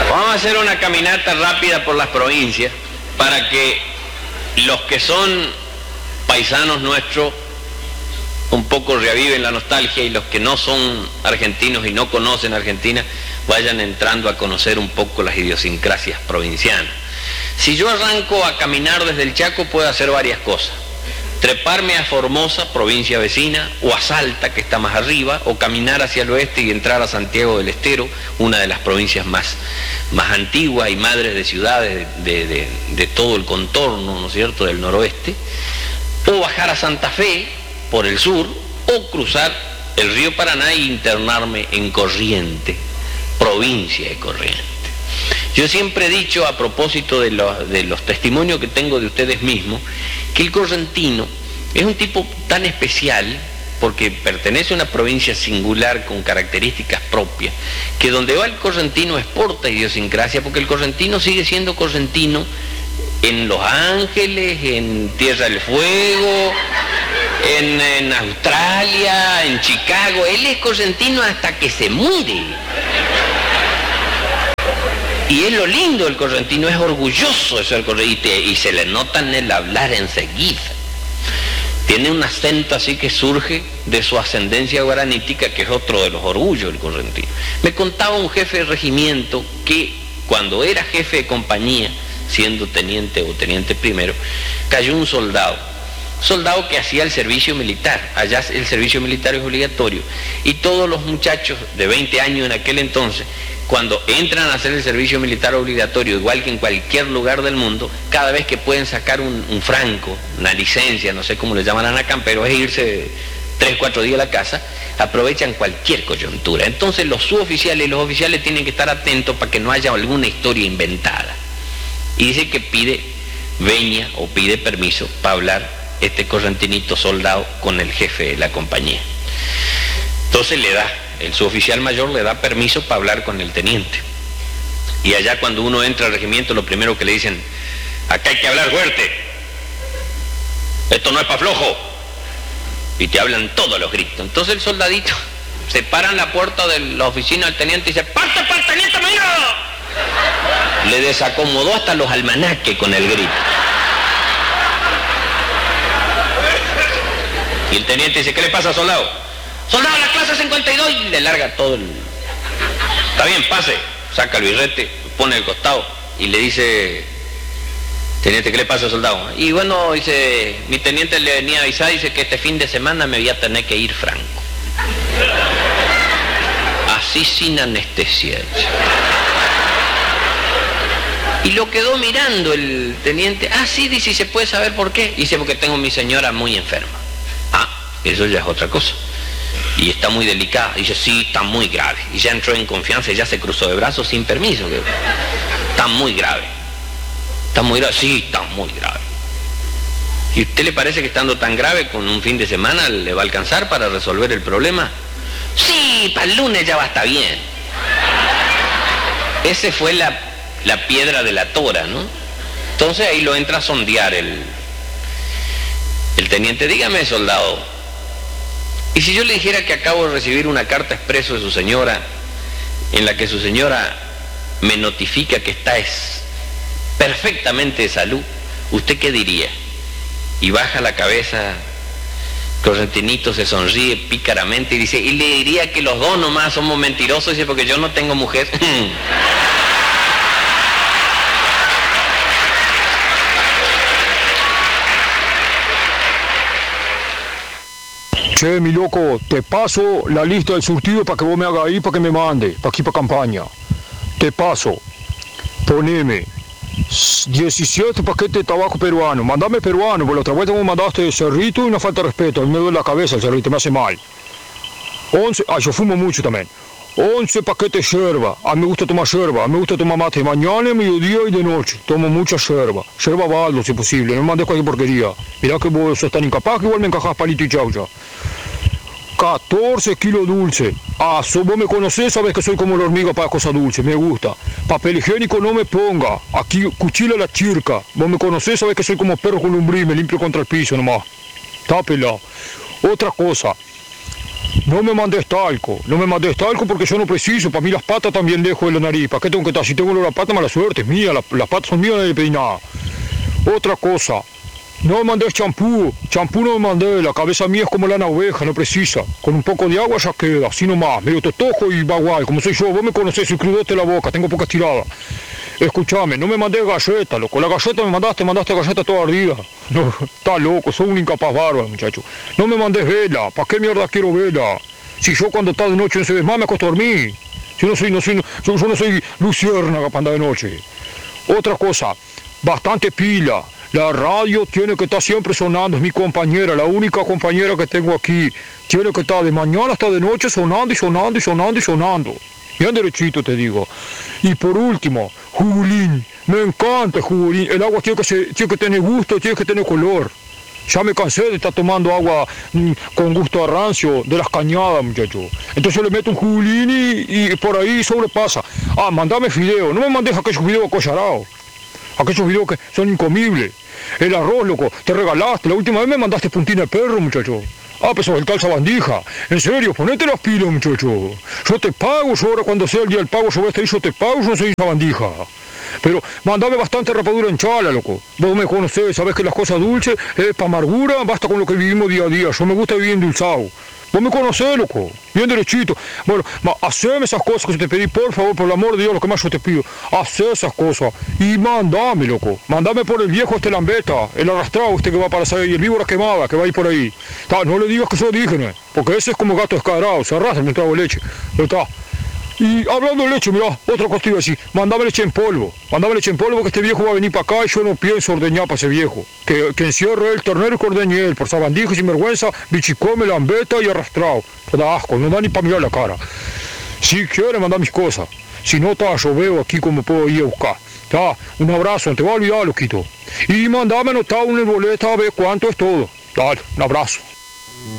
Vamos a hacer una caminata rápida por las provincias para que los que son paisanos nuestros un poco reaviven la nostalgia y los que no son argentinos y no conocen Argentina vayan entrando a conocer un poco las idiosincrasias provincianas. Si yo arranco a caminar desde el Chaco, puedo hacer varias cosas. Treparme a Formosa, provincia vecina, o a Salta, que está más arriba, o caminar hacia el oeste y entrar a Santiago del Estero, una de las provincias más antiguas y madres de ciudades de todo el contorno, ¿no es cierto?, del noroeste, o bajar a Santa Fe por el sur, o cruzar el río Paraná e internarme en Corrientes, provincia de Corrientes. Yo siempre he dicho, a propósito de los testimonios que tengo de ustedes mismos, que el correntino es un tipo tan especial, porque pertenece a una provincia singular con características propias, que donde va el correntino exporta idiosincrasia, porque el correntino sigue siendo correntino en Los Ángeles, en Tierra del Fuego, en Australia, en Chicago. Él es correntino hasta que se muere. Y es lo lindo del correntino, es orgulloso de ser correntino y se le nota en el hablar enseguida. Tiene un acento así que surge de su ascendencia guaranítica, que es otro de los orgullos del correntino. Me contaba un jefe de regimiento que cuando era jefe de compañía, siendo teniente o teniente primero, cayó un soldado que hacía el servicio militar. Allá el servicio militar es obligatorio y todos los muchachos de 20 años en aquel entonces, cuando entran a hacer el servicio militar obligatorio, igual que en cualquier lugar del mundo, cada vez que pueden sacar un franco, una licencia, no sé cómo le llaman acá, pero es irse 3, 4 días a la casa, aprovechan cualquier coyuntura. Entonces los suboficiales y los oficiales tienen que estar atentos para que no haya alguna historia inventada. Y dice que pide veña o pide permiso para hablar este correntinito soldado con el jefe de la compañía. Entonces el suboficial mayor le da permiso para hablar con el teniente. Y allá cuando uno entra al regimiento, lo primero que le dicen: acá hay que hablar fuerte, esto no es para flojo. Y te hablan todos los gritos. Entonces el soldadito se para en la puerta de la oficina del teniente y dice: ¡parte para el teniente mayor! Le desacomodó hasta los almanaques con el grito. Y el teniente dice: ¿qué le pasa, soldado? Soldado, la clase 52, y le larga todo el... Está bien, pase. Saca el birrete, pone al costado y le dice: teniente, ¿qué le pasa, soldado? Y bueno, dice, mi teniente le venía a avisar, dice que este fin de semana me voy a tener que ir franco. Así sin anestesia. Y lo quedó mirando el teniente. Ah, sí, dice, ¿y se puede saber por qué? Dice: porque tengo a mi señora muy enferma. Ah, eso ya es otra cosa. Y está muy delicada. Dice: sí, está muy grave. Y ya entró en confianza y ya se cruzó de brazos sin permiso. Está muy grave. ¿Está muy grave? Sí, está muy grave. ¿Y a usted le parece que estando tan grave con un fin de semana le va a alcanzar para resolver el problema? Sí, para el lunes ya va a estar bien. Ese fue la piedra de la tora, ¿no? Entonces ahí lo entra a sondear el teniente. Dígame, soldado, ¿y si yo le dijera que acabo de recibir una carta expreso de su señora, en la que su señora me notifica que está perfectamente de salud? ¿Usted qué diría? Y baja la cabeza, correntinito, se sonríe pícaramente y dice: y le diría que los dos nomás somos mentirosos, dice, porque yo no tengo mujer. Che, mi loco, te paso la lista del surtido para que vos me hagas ahí, para que me mande, para aquí, para campaña. Te paso, poneme 17 paquetes de tabaco peruano. Mandame peruano, porque la otra vuelta me mandaste cerrito y una falta de respeto. A mí me duele la cabeza el cerrito, me hace mal. 11, yo fumo mucho también. 11 paquetes de yerba. A mí me gusta tomar yerba, a mí me gusta tomar mate mañana, mediodía y de noche. Tomo mucha yerba. Yerba baldo, si es posible, no me mandes cualquier porquería. Mirá que vos sos tan incapaz que igual me encajás palito y chaucha. 14 kilos dulce. Ah, vos me conocés, sabés que soy como la hormiga para cosas dulces, me gusta. Papel higiénico no me ponga. Aquí cuchilla la chirca. Vos me conocés, sabés que soy como perro con lombriz, me limpio contra el piso nomás. Está pelado. Otra cosa. No me mandes talco porque yo no preciso. Para mí las patas también dejo de la nariz. ¿Para qué tengo que estar? Si tengo la pata, mala suerte, es mía. Las patas son mías, no le pedí nada. Otra cosa, no me mandes champú no me mandé. La cabeza mía es como lana oveja, no precisa. Con un poco de agua ya queda, así nomás. Medio totojo y bagual, como soy yo. Vos me conocés, soy crudote la boca, tengo poca estirada. Escuchame, no me mandé galleta, loco. La galleta mandaste galleta toda ardida. No, está loco, soy un incapaz bárbaro, muchacho. No me mandes vela, ¿para qué mierda quiero vela? Si yo cuando está de noche no se ve más, me acuesto a dormir. Yo no soy luciérnaga para andar de noche. Otra cosa, bastante pila. La radio tiene que estar siempre sonando, es mi compañera, la única compañera que tengo aquí. Tiene que estar de mañana hasta de noche sonando y sonando y sonando y sonando. Bien derechito te digo. Y por último, jugulín. Me encanta el jugulín. El agua tiene que tener gusto, tiene que tener color. Ya me cansé de estar tomando agua con gusto a rancio de las cañadas, muchacho. Entonces le meto un jugulín y por ahí sobrepasa. Ah, mandame fideo. No me mandes aquellos fideos acocharados. Aquellos fideos que son incomibles. El arroz, loco, te regalaste. La última vez me mandaste puntina de perro, muchacho. Ah, pues el tal sabandija. En serio, ponete las pilas, muchacho. Yo te pago, yo ahora cuando sea el día del pago, yo te pago, yo no soy sabandija. Pero mandame bastante rapadura en chala, loco. Vos me conocés, sabés que las cosas dulces es para amargura, basta con lo que vivimos día a día. Yo me gusta vivir endulzado. Vos me conocés, loco, bien derechito. Bueno, haceme esas cosas que yo te pedí, por favor, por el amor de Dios, lo que más yo te pido. Hacé esas cosas y mandame, loco. Mandame por el viejo este lambeta, el arrastrado este que va para saber, y el víbora quemada que va a ir por ahí. No le digas que soy indígena, porque ese es como gato descadrado, se arrastra mientras hago leche. Pero está. Y hablando de leche, mirá, otra costilla así, mandame leche en polvo que este viejo va a venir para acá y yo no pienso ordeñar para ese viejo. Que encierre el ternero y que ordeñe él, por sabandija y sinvergüenza, bichicome, lambeta y arrastrado. Da asco, no da ni para mirar la cara. Si quiere mandar mis cosas, si no, yo veo aquí cómo puedo ir a buscar. Un abrazo, no te voy a olvidar, loquito. Y mandame anotado una boleta a ver cuánto es todo. Dale, un abrazo.